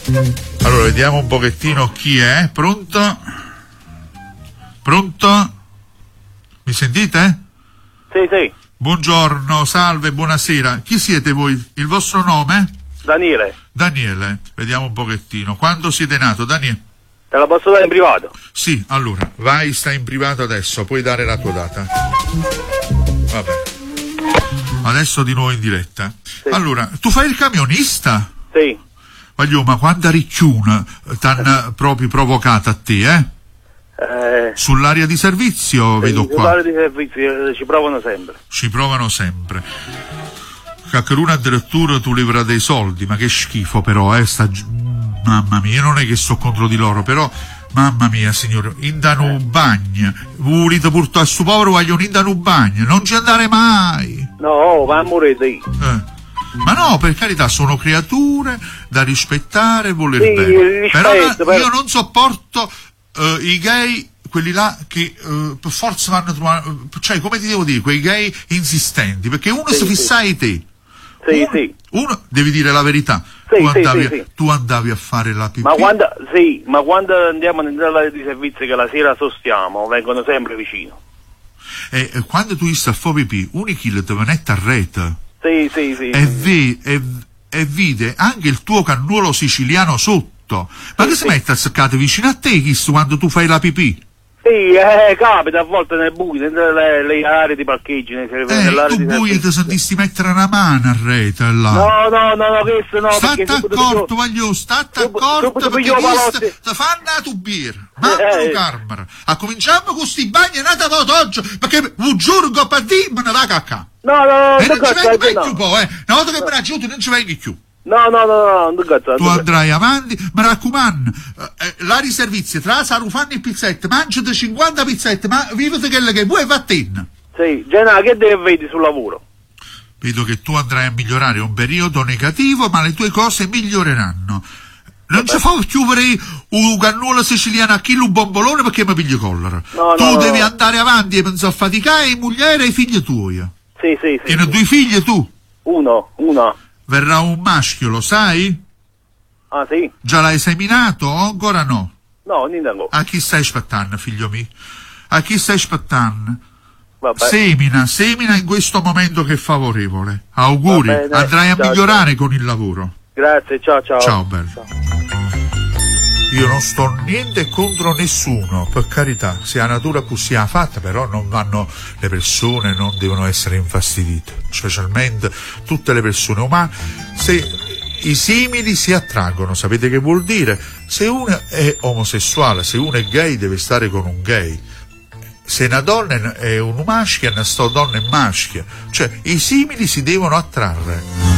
Allora, vediamo un pochettino chi è. Pronto? Pronto? Mi sentite? Sì. Buongiorno, salve, buonasera. Chi siete voi? Il vostro nome? Daniele. Daniele, vediamo un pochettino. Quando siete nato, Daniele? Te la posso dare in privato? Sì, allora, vai, stai in privato adesso, puoi dare la tua data. Vabbè. Adesso di nuovo in diretta. Sì. Allora, tu fai il camionista? Sì. Voglio, ma quanta ricciuna t'hanno proprio provocata a te, Sull'area di servizio, vedo qua. Sull'area di servizio ci provano sempre. Ci provano sempre. Caccheruna addirittura tu levera dei soldi, ma che schifo però, mamma mia, non è che sto contro di loro, però, mamma mia, signore, indano un bagno, volete portare a sto povero vogliono indano un bagno, non ci andare mai. No, va a morire. Ma no, per carità, sono creature da rispettare e voler Sì, bene. rispetto, Però io non sopporto i gay, quelli là che per forza vanno a trovare, cioè, come ti devo dire, quei gay insistenti, perché uno si fissa in te. Uno devi dire la verità. Tu andavi a fare la pipì. Ma quando andiamo nell'area di servizio che la sera sostiamo, vengono sempre vicino. E quando tu stai a fare pipì, unico ti venette a rete. Sì. E vide anche il tuo cannuolo siciliano sotto. Ma che si mette a seccare vicino a te, Chis, quando tu fai la pipì? Sì, capita a volte nel buio, nelle aree di parcheggio. Tu buio ti sentisti mettere una mano a rete là. No, questo no. State accorto, voglio, state accorto, perché questo ti fanno la tubiera. Mamma Carmara. A cominciamo con sti bagni, è nata oggi, perché vi giuro che per dire me ne va a cacca. No, e non ci vengo mai più poi, una volta che me ne aiuti non ci vengo più. No, tu andrai avanti, mi raccomando, la di servizio tra Sarufanni e pizzette, mangiate 50 pizzette, ma vivete quelle che vuoi fattene. Sì, Genà, che vedi sul lavoro? Vedo che tu andrai a migliorare un periodo negativo, ma le tue cose miglioreranno. Non ci fa chiudere un cannuolo siciliano a chilo un bombolone perché mi piglio collera. Tu devi andare avanti e pensare a faticare e moglie e i figli tuoi. Sì. Tieni due figli tu? Uno. Verrà un maschio, lo sai? Ah, sì? Già l'hai seminato o ancora no? No, niente ancora. A chi stai aspettando, figlio mio? A chi stai aspettando? Vabbè. Semina in questo momento che è favorevole. Auguri, andrai a migliorare con il lavoro. Grazie, ciao. Ciao, bello. Ciao. Io non sto niente contro nessuno, per carità, se la natura così ha fatta, però non vanno, le persone non devono essere infastidite, specialmente tutte le persone umane. Se i simili si attraggono, sapete che vuol dire? Se uno è omosessuale, se uno è gay deve stare con un gay, se una donna è un maschio, una donna è maschia, cioè i simili si devono attrarre.